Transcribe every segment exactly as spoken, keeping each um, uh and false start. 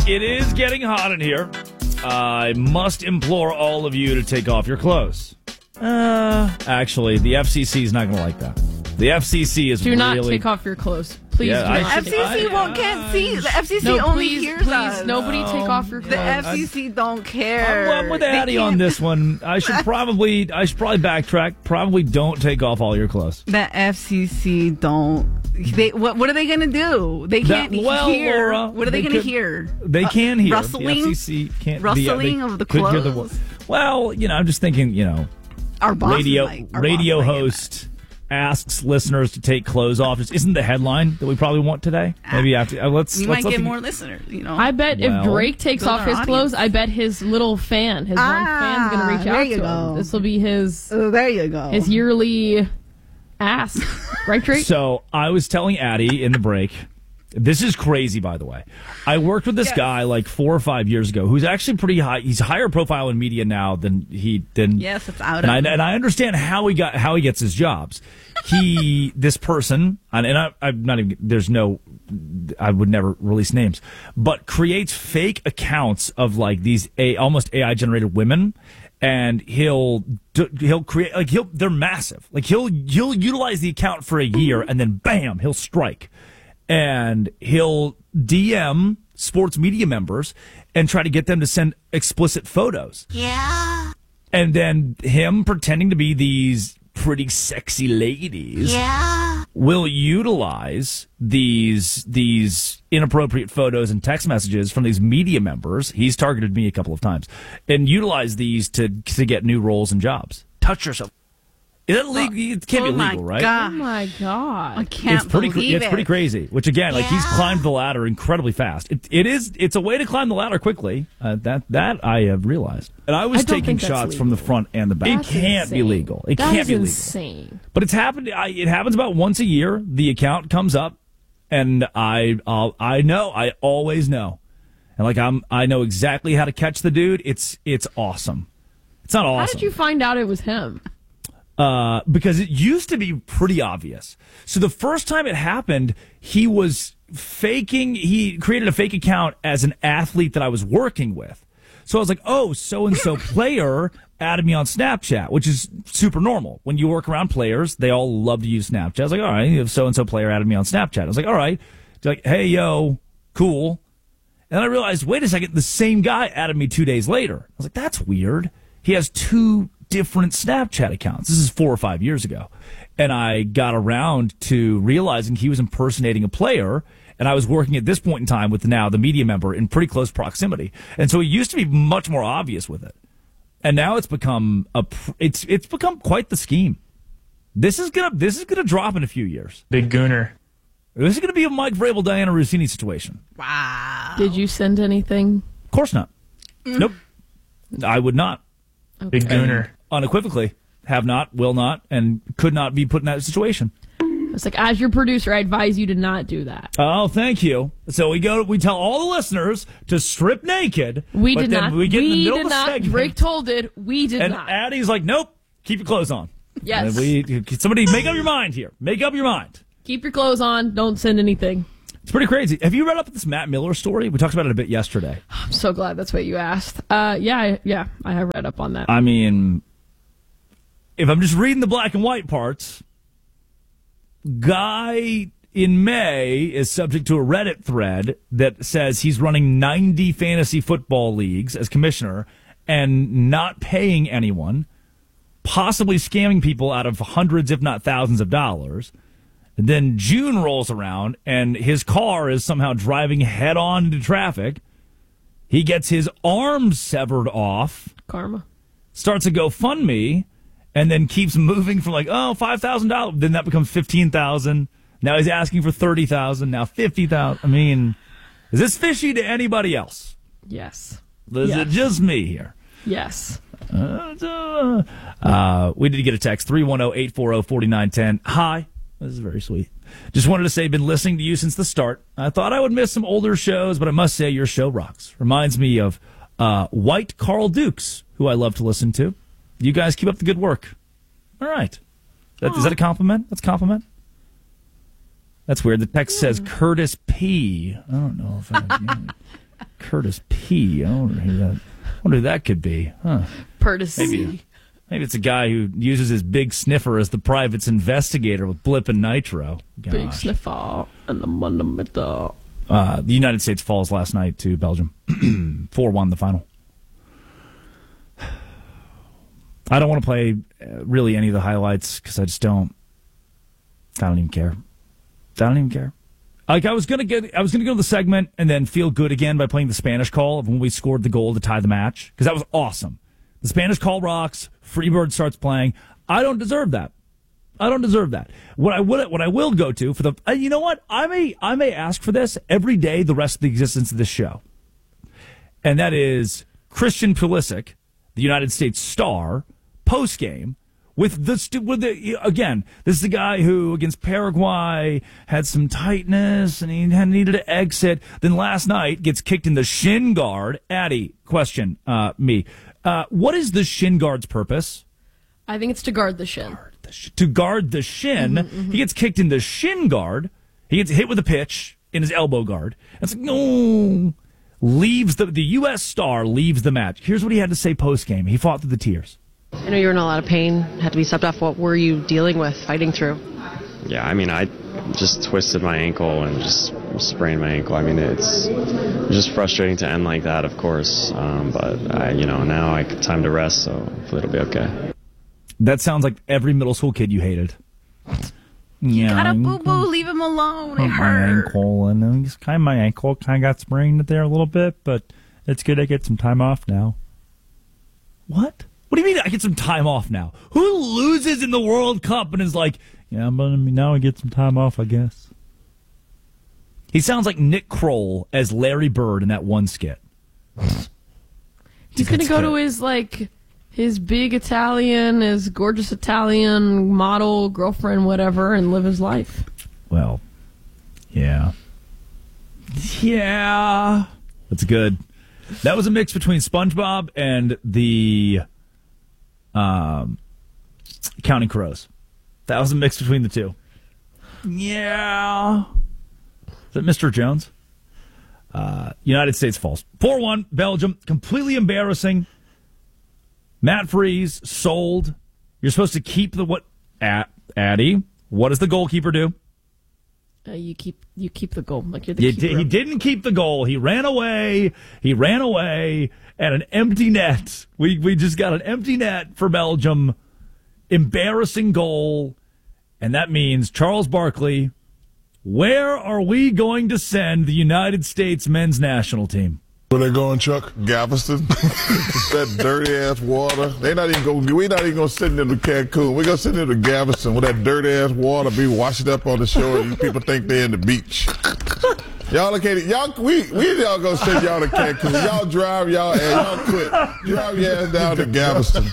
It is getting hot in here. I must implore all of you to take off your clothes. Uh, actually, the F C C is not going to like that. The F C C is do really... not take off your clothes. Please Yeah, do I not. should- F C C I- won't can't see. The F C C No, only please, hears please, us. nobody take off your The clothes. F C C don't care. I'm with They Addie on can't- this one. I should probably, I should probably backtrack. Probably don't take off all your clothes. The F C C don't. They what? What are they gonna do? They That- can't well, hear. Laura, what are they, they gonna could- hear? They Uh, can hear. rustling. The F C C can't. Rustling the, of the could hear the- clothes? well, you know, I'm just thinking. You know, Our boss radio might, our radio boss might get host asks listeners to take clothes off. Isn't the headline that we probably want today? Maybe after uh, let's. that. We let's might let get the- more listeners. You know. I bet Well, if Drake takes build off our his audience. clothes, I bet his little fan, his one Ah, fan's going to reach there out you to go. him. This will be his Oh, there you go. his yearly ask. Right, Drake? So I was telling Addie in the break. This is crazy, by the way. I worked with this Yes. guy like four or five years ago, who's actually pretty high. He's higher profile in media now than he than. Yes, it's out And of. I, and I understand how he got how he gets his jobs. He this person, and, and I, I'm not even. There's no. I would never release names, but creates fake accounts of like these a almost A I generated women. And he'll he'll create like he'll they're massive. Like he'll he'll utilize the account for a year and then bam, he'll strike. And he'll D M sports media members and try to get them to send explicit photos. Yeah, And then him pretending to be these pretty sexy ladies yeah. will utilize these these inappropriate photos and text messages from these media members. He's targeted me a couple of times and utilize these to to get new roles and jobs. Touch yourself. Is that legal? It can't oh be my legal, right? Oh God. my God. I can't It's pretty. believe It's it. pretty crazy. Which again, like he's Yeah. climbed the ladder incredibly fast. It, it is. It's a way to climb the ladder quickly. Uh, that that I have realized. And I was I don't taking think that's shots from the legal. front and the back. That's it can't be insane. legal. It That can't is be legal. insane. But it's happened. I, it happens about once a year. The account comes up, and I I'll, I know. I always know, and like I'm I know exactly how to catch the dude. It's it's awesome. It's not awesome. How did you find out it was him? Uh, because it used to be pretty obvious. So the first time it happened, he was faking, he created a fake account as an athlete that I was working with. So I was like, oh, so-and-so player added me on Snapchat, which is super normal. When you work around players, they all love to use Snapchat. I was like, all right, so-and-so player added me on Snapchat. I was like, all right. They're like, hey, yo, cool. And then I realized, wait a second, the same guy added me two days later. I was like, that's weird. He has two different Snapchat accounts. This is four or five years ago. And I got around to realizing he was impersonating a player. And I was working at this point in time with now the media member in pretty close proximity. And so it used to be much more obvious with it. And now it's become a, pr- it's, it's become quite the scheme. This is gonna, this is gonna drop in a few years. Big Gooner. This is gonna be a Mike Vrabel, Diana Rossini situation. Wow. Did you send anything? Of course not. Nope. I would not. Big Gooner. Unequivocally have not, will not, and could not be put in that situation. It's like, as your producer, I advise you to not do that. Oh, thank you. So we go, we tell all the listeners to strip naked. We but did then not. We get in the we middle did of the not. segment, Drake told it. We did and not. Addie's like, nope, keep your clothes on. Yes. And we, somebody make up your mind here. Make up your mind. Keep your clothes on. Don't send anything. It's pretty crazy. Have you read up this Matt Miller story? We talked about it a bit yesterday. I'm so glad that's what you asked. Uh, yeah, I, yeah, I have read up on that. I mean, if I'm just reading the black and white parts, guy in May is subject to a Reddit thread that says he's running ninety fantasy football leagues as commissioner and not paying anyone, possibly scamming people out of hundreds, if not thousands of dollars. And then June rolls around and his car is somehow driving head on into traffic. He gets his arm severed off, Karma. starts a GoFundMe, and then keeps moving from like, oh, five thousand dollars. Then that becomes fifteen thousand dollars. Now he's asking for thirty thousand dollars. Now fifty thousand dollars. I mean, is this fishy to anybody else? Yes. Is Yes. it just me here? Yes. Uh, uh, we did get a text, three one zero, eight four zero, four nine one zero. Hi. This is very sweet. Just wanted to say, been listening to you since the start. I thought I would miss some older shows, but I must say your show rocks. Reminds me of uh, White Carl Dukes, who I love to listen to. You guys keep up the good work. All right. That, is that a compliment? That's a compliment? That's weird. The text says Curtis P. I don't know if I... Curtis P. I wonder who that, wonder who that could be. Huh. Curtis Maybe, maybe it's a guy who uses his big sniffer as the private's investigator with Blip and Nitro. Gosh. Big sniffer and the fundamental. Uh, the United States falls last night to Belgium. four one the final. I don't want to play uh, really any of the highlights because I just don't. I don't even care. I don't even care. Like I was gonna get, I was gonna go to the segment and then feel good again by playing the Spanish call of when we scored the goal to tie the match because that was awesome. The Spanish call rocks. Freebird starts playing. I don't deserve that. I don't deserve that. What I would, what I will go to for the, uh, you know what? I may, I may ask for this every day the rest of the existence of this show, and that is Christian Pulisic, the United States star, post game. With the, with the, again, this is the guy who, against Paraguay, had some tightness and he had needed to exit. Then last night gets kicked in the shin guard. Addie, question, uh, me. Uh, what is the shin guard's purpose? I think it's to guard the shin. Guard the sh- to guard the shin. Mm-hmm, mm-hmm. He gets kicked in the shin guard. He gets hit with a pitch in his elbow guard. It's like, no. Leaves the, the U S star leaves the match. Here's what he had to say post game. He fought through the tears. I know you were in a lot of pain, had to be stepped off. What were you dealing with, fighting through? Yeah, I mean, I just twisted my ankle and just sprained my ankle. I mean, it's just frustrating to end like that, of course. Um, but, I, you know, now I got time to rest, so hopefully it'll be okay. That sounds like every middle school kid you hated. You Yeah, got a boo-boo, leave him alone. It my hurt. ankle, and then he's kind of my ankle kind of got sprained there a little bit, but it's good I get some time off now. What? What do you mean I get some time off now? Who loses in the World Cup and is like, yeah, but now I get some time off, I guess? He sounds like Nick Kroll as Larry Bird in that one skit. He's gonna go to his like his big Italian, his gorgeous Italian model girlfriend, whatever, and live his life. Well, yeah. Yeah. That's good. That was a mix between SpongeBob and the um, Counting Crows. That was a mix between the two. Yeah. Is that Mister Jones? Uh, United States falls. four one, Belgium. Completely embarrassing. Matt Freese, sold. You're supposed to keep the what? At, Addie, what does the goalkeeper do? Uh, you keep you keep the goal like you're the You keeper. di- he didn't keep the goal. He ran away. He ran away at an empty net. We we just got an empty net for Belgium. Embarrassing goal. And that means, Charles Barkley, where are we going to send the United States men's national team? Where they going, Chuck? Galveston? That dirty ass water. They not even going. We not even gonna send them to Cancun. We gonna send them to Galveston where that dirty ass water be washing up on the shore. And you people think they're in the beach. Y'all located. Y'all we we y'all gonna send y'all to Cancun. Y'all drive y'all and y'all quit. Drive your ass down to Galveston.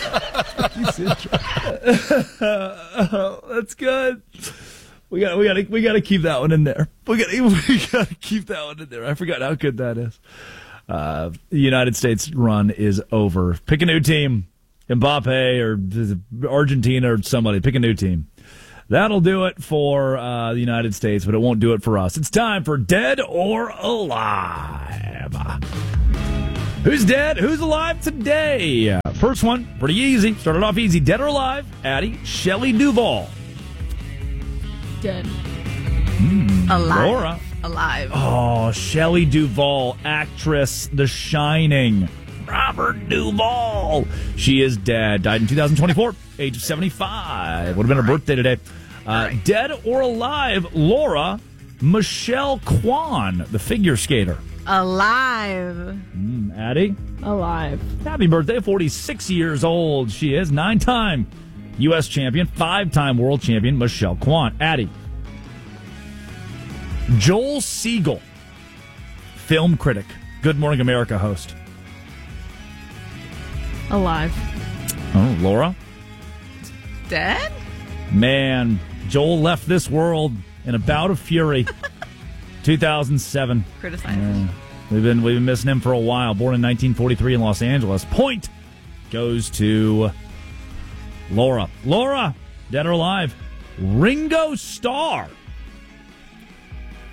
That's good. We got we got to we got to keep that one in there. We got we got to keep that one in there. I forgot how good that is. Uh, the United States run is over. Pick a new team, Mbappe or Argentina or somebody. Pick a new team. That'll do it for uh, the United States, but it won't do it for us. It's time for Dead or Alive. Who's dead? Who's alive today? Uh, first one, pretty easy. Started off easy. Dead or alive? Addie, Shelley Duvall. Dead. Alive. Laura. Alive. Oh, Shelley Duvall, actress, The Shining. Robert Duvall. She is dead. Died in two thousand twenty-four, age of seventy-five. Would have been her birthday today. Uh, right. Dead or alive, Laura, Michelle Kwan, the figure skater. Alive. Mm, Addie? Alive. Happy birthday, forty-six years old. She is nine-time U S champion, five-time world champion, Michelle Kwan. Addie. Joel Siegel, film critic, Good Morning America host. Alive. Oh, Laura? Dead? Man, Joel left this world in a bout of fury. two thousand seven. Criticize. Yeah. We've been we've been missing him for a while. Born in nineteen forty-three in Los Angeles. Point goes to Laura. Laura, dead or alive? Ringo Starr.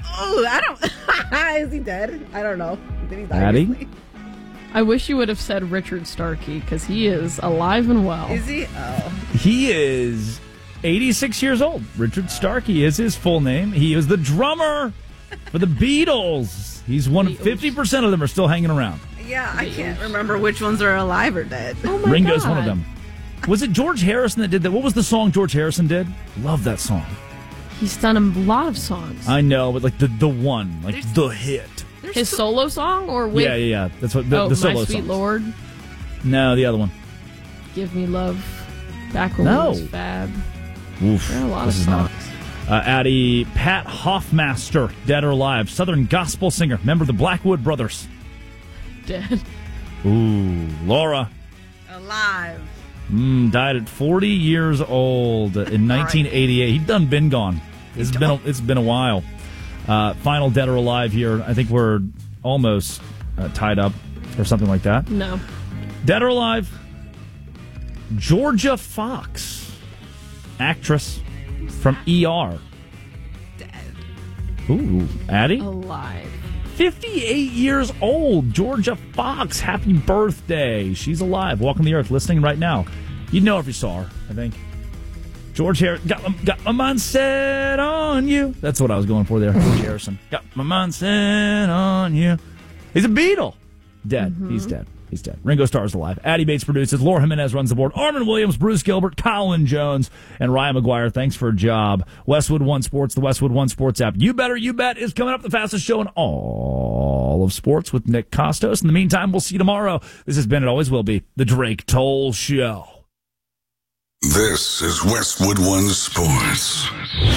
Oh, I don't. Is he dead? I don't know. Did he die? Addie? recently? I wish you would have said Richard Starkey, because he is alive and well. Is he? Oh. He is eighty-six years old. Richard Starkey is his full name. He was the drummer for the Beatles. He's one. fifty percent of them are still hanging around. Yeah, I can't remember which ones are alive or dead. Oh my Ringo's God. one of them. Was it George Harrison that did that? What was the song George Harrison did? Love that song. He's done a lot of songs. I know, but like the the one, like There's- the hit. His solo song or with Yeah, yeah, yeah. That's what the, oh, the solo My Sweet songs. Lord, No, the other one. Give Me Love, back when No. it was fab. Oof. There are a lot this of is not. songs. Uh, Addie, Pat Hoffmaster, dead or alive, Southern gospel singer, member of the Blackwood Brothers. Dead. Ooh, Laura. Alive. Mm, died at forty years old in nineteen eighty-eight. He'd done been gone. It's been a, it's been a while. Uh, final dead or alive here. I think we're almost uh, tied up or something like that. No. Dead or alive? Georgia Fox, actress from E R. Dead. Ooh, Addie. Alive. fifty-eight years old, Georgia Fox. Happy birthday. She's alive, walking the earth, listening right now. You'd know if you saw her, I think. George Harrison. Got, my- got my mind set on you. That's what I was going for there. George Harrison. Got my mind set on you. He's a Beatle. Dead. Mm-hmm. He's dead. He's dead. Ringo Starr's alive. Addie Bates produces. Laura Jimenez runs the board. Armin Williams, Bruce Gilbert, Colin Jones, and Ryan McGuire. Thanks for a job. Westwood One Sports, the Westwood One Sports app. You Better, You Bet is coming up, the fastest show in all of sports with Nick Costos. In the meantime, we'll see you tomorrow. This has been, it always will be, the Drake Toll Show. This is Westwood One Sports.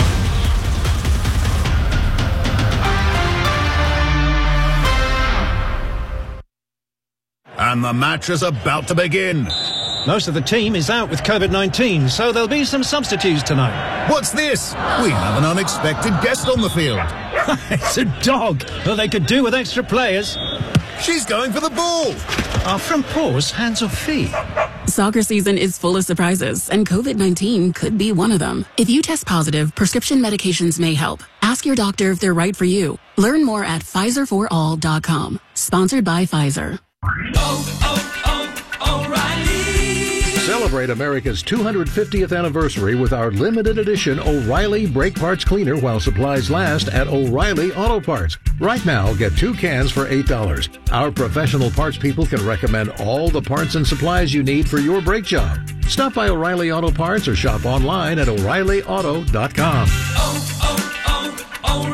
And the match is about to begin. Most of the team is out with COVID nineteen, so there'll be some substitutes tonight. What's this? We have an unexpected guest on the field. It's a dog. Well, they could do with extra players. She's going for the ball. Are front paws hands or feet? Soccer season is full of surprises, and COVID nineteen could be one of them. If you test positive, prescription medications may help. Ask your doctor if they're right for you. Learn more at Pfizer for all dot com. Sponsored by Pfizer. Oh, oh, oh, O'Reilly. Celebrate America's two hundred fiftieth anniversary with our limited edition O'Reilly Brake Parts Cleaner while supplies last at O'Reilly Auto Parts. Right now, get two cans for eight dollars. Our professional parts people can recommend all the parts and supplies you need for your brake job. Stop by O'Reilly Auto Parts or shop online at O'Reilly Auto dot com. Oh,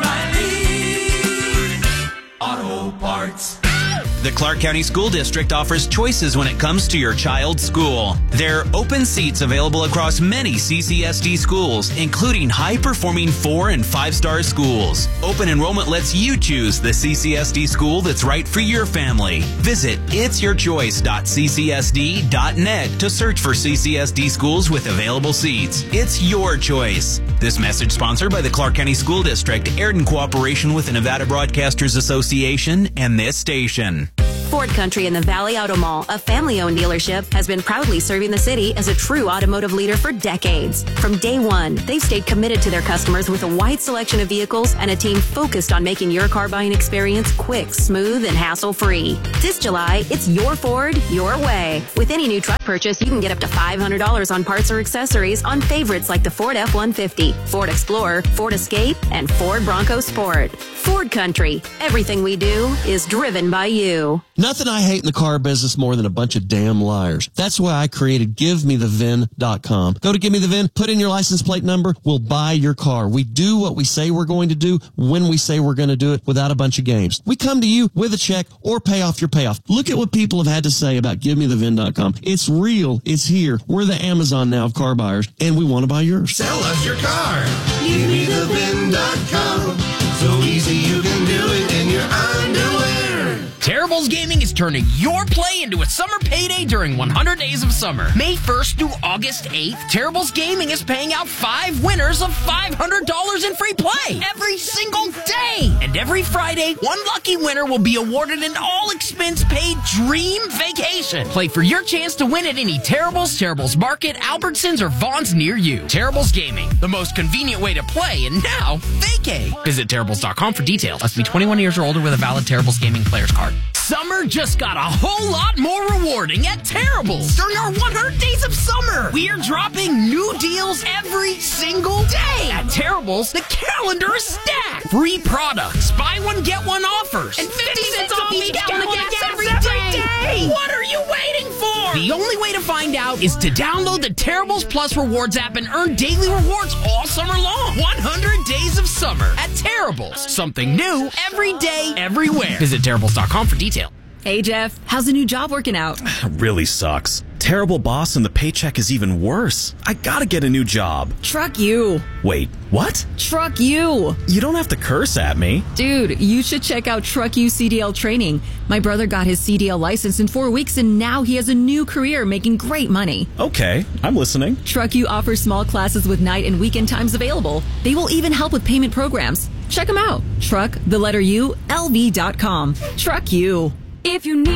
oh, oh, O'Reilly. Auto Parts. The Clark County School District offers choices when it comes to your child's school. There are open seats available across many C C S D schools, including high-performing four- and five-star schools. Open enrollment lets you choose the C C S D school that's right for your family. Visit its your choice dot c c s d dot net to search for C C S D schools with available seats. It's your choice. This message sponsored by the Clark County School District, aired in cooperation with the Nevada Broadcasters Association and this station. Ford Country in the Valley Auto Mall, a family-owned dealership, has been proudly serving the city as a true automotive leader for decades. From day one, they've stayed committed to their customers with a wide selection of vehicles and a team focused on making your car buying experience quick, smooth, and hassle-free. This July, it's your Ford, your way. With any new truck purchase, you can get up to five hundred dollars on parts or accessories on favorites like the Ford F one fifty, Ford Explorer, Ford Escape, and Ford Bronco Sport. Ford Country. Everything we do is driven by you. Nothing I hate in the car business more than a bunch of damn liars. That's why I created give me the V I N dot com. Go to Give Me The V I N, put in your license plate number, we'll buy your car. We do what we say we're going to do when we say we're going to do it without a bunch of games. We come to you with a check or pay off your payoff. Look at what people have had to say about Give Me The V I N dot com. It's real. It's here. We're the Amazon now of car buyers, and we want to buy yours. Sell us your car. Give me the V I N dot com. So easy you can do it in your underwear. Terrible Terribles Gaming is turning your play into a summer payday during one hundred days of summer. May first through August eighth, Terribles Gaming is paying out five winners of five hundred dollars in free play every single day. And every Friday, one lucky winner will be awarded an all-expense-paid dream vacation. Play for your chance to win at any Terribles, Terribles Market, Albertsons, or Vaughn's near you. Terribles Gaming, the most convenient way to play, and now vacay. Visit Terribles dot com for details. Must be twenty-one years or older with a valid Terribles Gaming player's card. Summer just got a whole lot more rewarding at Terribles. During our one hundred days of summer, we are dropping new deals every single day. At Terribles, the calendar is stacked. Free products, buy one, get one offers, and fifty cents off each gallon of gas every day. What are you waiting for? The only way to find out is to download the Terribles Plus Rewards app and earn daily rewards all summer long. one hundred days of summer at Terribles. Something new every day, everywhere. Visit Terribles dot com for details. Hey, Jeff, how's the new job working out? Really sucks. Terrible boss and the paycheck is even worse. I gotta get a new job. Truck you. Wait, what? Truck you. You don't have to curse at me. Dude, you should check out Truck You C D L training. My brother got his C D L license in four weeks and now he has a new career making great money. Okay, I'm listening. Truck You offers small classes with night and weekend times available. They will even help with payment programs. Check them out. Truck, the letter U, L V dot com. Truck You. If you need